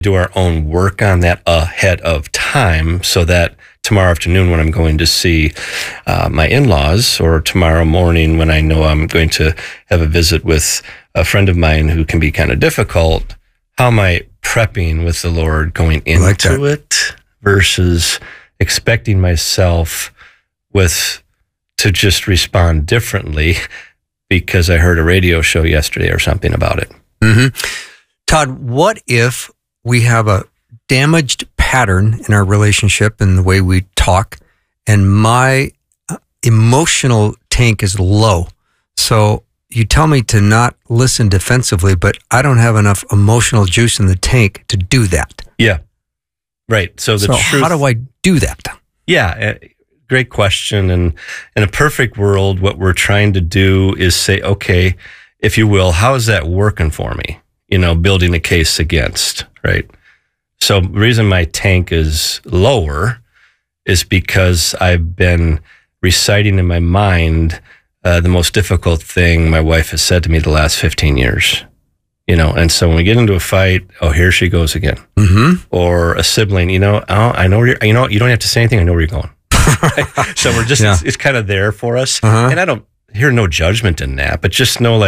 do our own work on that ahead of time so that tomorrow afternoon when I'm going to see my in-laws, or tomorrow morning when I know I'm going to have a visit with a friend of mine who can be kind of difficult, how am I prepping with the Lord going into it versus expecting myself to just respond differently because I heard a radio show yesterday or something about it. Mm-hmm. Todd, what if we have a damaged pattern in our relationship and the way we talk, and my emotional tank is low? So you tell me to not listen defensively, but I don't have enough emotional juice in the tank to do that. Yeah. Right. So how do I do that? Yeah. Great question. And in a perfect world, what we're trying to do is say, okay, if you will, how is that working for me? Building a case against, right? So the reason my tank is lower is because I've been reciting in my mind the most difficult thing my wife has said to me the last 15 years. And so when we get into a fight, here she goes again. Mm-hmm. Or a sibling, I know you don't have to say anything. I know where you're going. So we're just, it's kind of there for us. Uh-huh. And I don't hear no judgment in that, but just know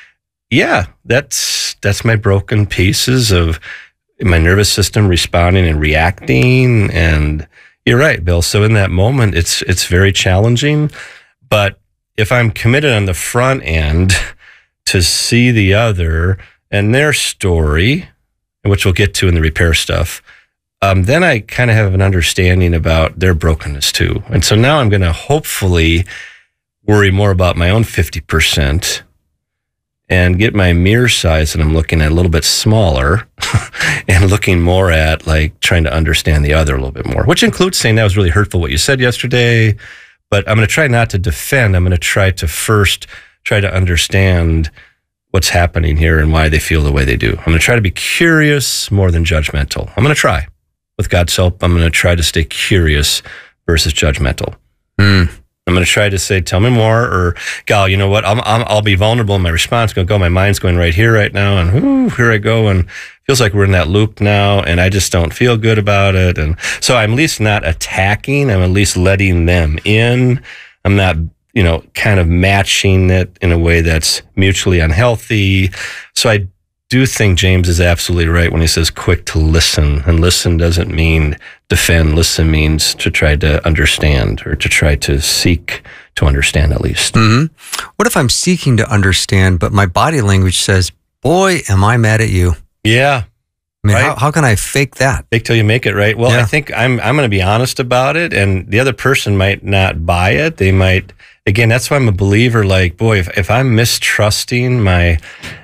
that's my broken pieces of my nervous system responding and reacting. And you're right, Bill. So in that moment, it's very challenging. But if I'm committed on the front end to see the other and their story, which we'll get to in the repair stuff, then I kind of have an understanding about their brokenness too. And so now I'm going to hopefully worry more about my own 50% and get my mirror size that I'm looking at a little bit smaller and looking more at trying to understand the other a little bit more, which includes saying that was really hurtful what you said yesterday, but I'm going to try not to defend. I'm going to try to first try to understand what's happening here and why they feel the way they do. I'm going to try to be curious more than judgmental. I'm going to try. With God's help, I'm going to try to stay curious versus judgmental. I'm going to try to say, tell me more, or, Gal, you know what? I'll be vulnerable. My response is going to go. My mind's going right here, right now. And here I go. And it feels like we're in that loop now. And I just don't feel good about it. And so I'm at least not attacking. I'm at least letting them in. I'm not, kind of matching it in a way that's mutually unhealthy. So I do think James is absolutely right when he says quick to listen. And listen doesn't mean defend. Listen means to try to understand, or to try to seek to understand at least. Mm-hmm. What if I'm seeking to understand, but my body language says, boy, am I mad at you? Yeah. I mean, how can I fake that? Fake till you make it, right? Well, I think I'm going to be honest about it, and the other person might not buy it. They might, again, that's why I'm a believer. If I'm mistrusting my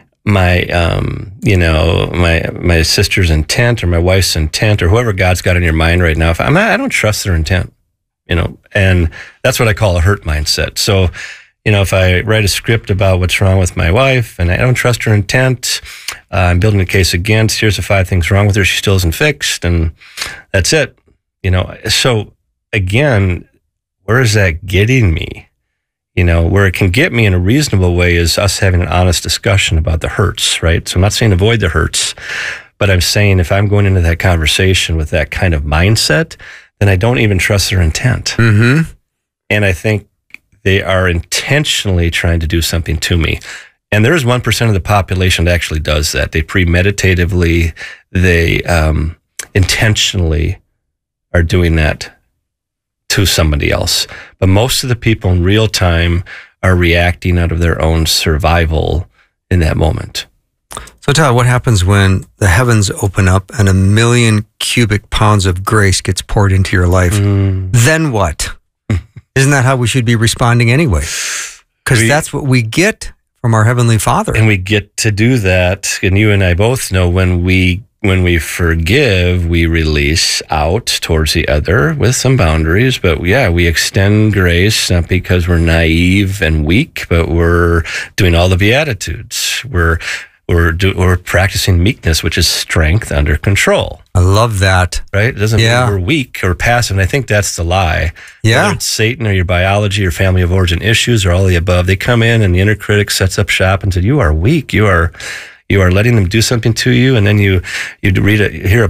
sister's intent or my wife's intent or whoever God's got in your mind right now, I don't trust their intent, and that's what I call a hurt mindset. So, if I write a script about what's wrong with my wife and I don't trust her intent, I'm building a case against, here's the 5 things wrong with her, she still isn't fixed, and that's it. So again, where is that getting me? Where it can get me in a reasonable way is us having an honest discussion about the hurts, right? So I'm not saying avoid the hurts, but I'm saying if I'm going into that conversation with that kind of mindset, then I don't even trust their intent. Mm-hmm. And I think they are intentionally trying to do something to me. And there is 1% of the population that actually does that. They premeditatively, they intentionally are doing that to somebody else. But most of the people in real time are reacting out of their own survival in that moment. So Todd, what happens when the heavens open up and 1 million cubic pounds of grace gets poured into your life? Then what? Isn't that how we should be responding anyway? Because that's what we get from our Heavenly Father. And we get to do that. And you and I both know when we forgive, we release out towards the other with some boundaries. But we extend grace, not because we're naive and weak, but we're doing all the Beatitudes. We're practicing meekness, which is strength under control. I love that. Right? It doesn't mean we're weak or passive. And I think that's the lie. Yeah. Whether it's Satan or your biology or family of origin issues or all the above, they come in and the inner critic sets up shop and said, you are weak. You are You are letting them do something to you, and then you hear a